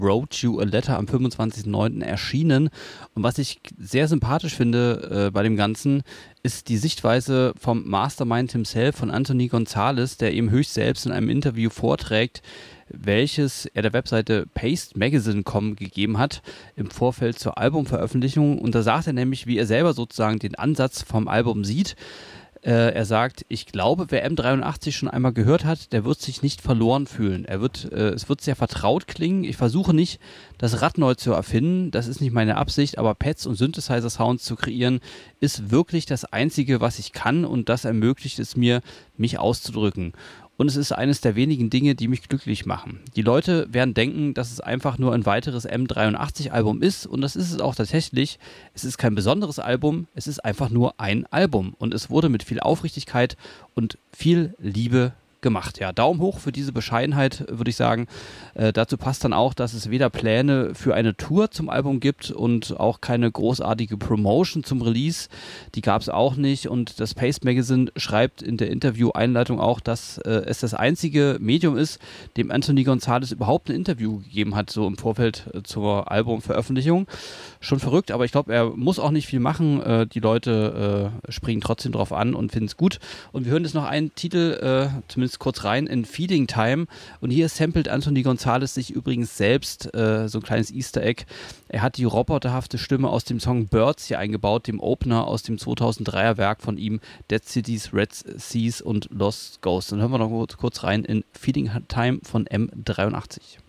Wrote You a Letter am 25.09. erschienen. Und was ich sehr sympathisch finde bei dem Ganzen, ist die Sichtweise vom Mastermind himself, von Anthony Gonzalez, der eben höchst selbst in einem Interview vorträgt, welches er der Webseite PasteMagazine.com gegeben hat im Vorfeld zur Albumveröffentlichung. Und da sagt er nämlich, wie er selber sozusagen den Ansatz vom Album sieht. Er sagt, ich glaube, wer M83 schon einmal gehört hat, der wird sich nicht verloren fühlen. Es wird sehr vertraut klingen. Ich versuche nicht, das Rad neu zu erfinden. Das ist nicht meine Absicht, aber Pads und Synthesizer-Sounds zu kreieren, ist wirklich das Einzige, was ich kann, und das ermöglicht es mir, mich auszudrücken. Und es ist eines der wenigen Dinge, die mich glücklich machen. Die Leute werden denken, dass es einfach nur ein weiteres M83-Album ist, und das ist es auch tatsächlich. Es ist kein besonderes Album, es ist einfach nur ein Album, und es wurde mit viel Aufrichtigkeit und viel Liebe gemacht. Ja, Daumen hoch für diese Bescheidenheit, würde ich sagen. Dazu passt dann auch, dass es weder Pläne für eine Tour zum Album gibt und auch keine großartige Promotion zum Release. Die gab es auch nicht, und das Paste Magazine schreibt in der Interview-Einleitung auch, dass es das einzige Medium ist, dem Anthony Gonzalez überhaupt ein Interview gegeben hat, so im Vorfeld zur Albumveröffentlichung. Schon verrückt, aber ich glaube, er muss auch nicht viel machen. Die Leute springen trotzdem drauf an und finden es gut. Und wir hören jetzt noch einen Titel, zumindest kurz rein, in Feeding Time. Und hier samplet Anthony Gonzalez sich übrigens selbst, so ein kleines Easter Egg. Er hat die roboterhafte Stimme aus dem Song Birds hier eingebaut, dem Opener aus dem 2003er Werk von ihm, Dead Cities, Red Seas und Lost Ghosts. Dann hören wir noch kurz rein in Feeding Time von M83.